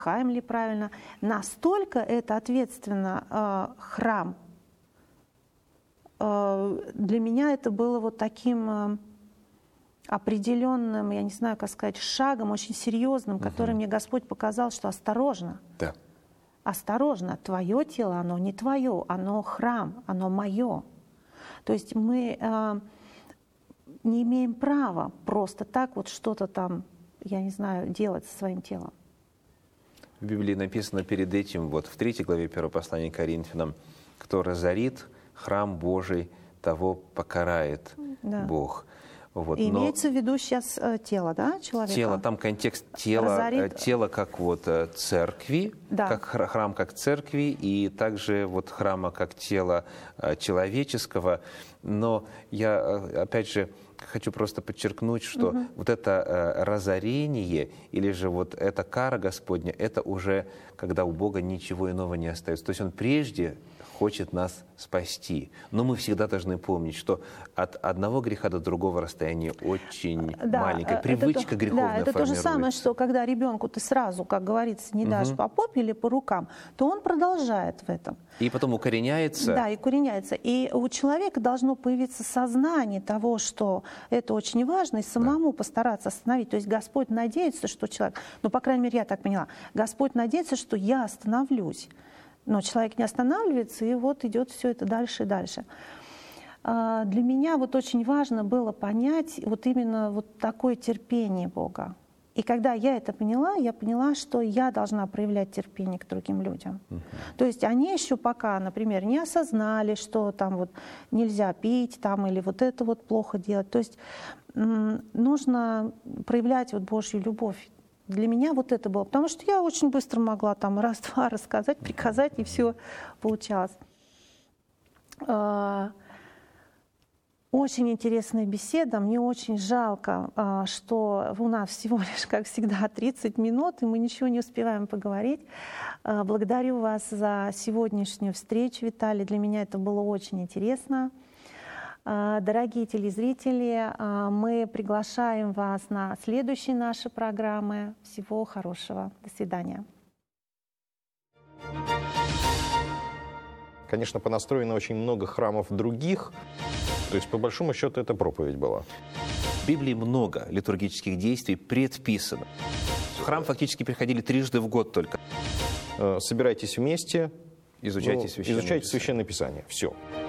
отдыхаем ли правильно. Настолько это ответственно храм. Для меня это было вот таким определенным, я не знаю, как сказать, шагом, очень серьезным, который мне Господь показал, что осторожно. Да. Осторожно, твое тело, оно не твое, оно храм, оно мое. То есть мы не имеем права просто так вот что-то там, я не знаю, делать со своим телом. В Библии написано перед этим, вот в 3 главе 1 послания к Коринфянам, кто разорит храм Божий, того покарает Бог. Вот. Имеется в виду сейчас тело, да, человека? Тело, там контекст тела, тело как вот церкви, как храм как церкви, и также вот храма как тело человеческого. Но я, опять же, хочу просто подчеркнуть, что вот это разорение или же вот эта кара Господня, это уже когда у Бога ничего иного не остается. То есть Он прежде хочет нас спасти. Но мы всегда должны помнить, что от одного греха до другого расстояние очень маленькое. Привычка греховная это то же самое, что когда ребенку ты сразу, как говорится, не дашь по попе или по рукам, то он продолжает в этом. И потом укореняется. Да, и укореняется. И у человека должно появиться сознание того, что это очень важно, и самому постараться остановить. То есть Господь надеется, что человек, ну, по крайней мере, я так поняла, Господь надеется, что я остановлюсь. Но человек не останавливается, и вот идет все это дальше и дальше. Для меня вот очень важно было понять вот именно вот такое терпение Бога. И когда я это поняла, я поняла, что я должна проявлять терпение к другим людям. То есть они еще пока, например, не осознали, что там вот нельзя пить там, или вот это вот плохо делать. То есть нужно проявлять вот Божью любовь. Для меня вот это было, потому что я очень быстро могла там раз-два рассказать, приказать, и все получалось. Очень интересная беседа. Мне очень жалко, что у нас всего лишь, как всегда, 30 минут, и мы ничего не успеваем поговорить. Благодарю вас за сегодняшнюю встречу, Виталий. Для меня это было очень интересно. Дорогие телезрители, мы приглашаем вас на следующие наши программы. Всего хорошего. До свидания. Конечно, понастроено очень много храмов других. То есть, по большому счету, это проповедь была. В Библии много литургических действий предписано. В храм фактически приходили 3 раза в год только. Собирайтесь вместе, изучайте Священное Писание. Все.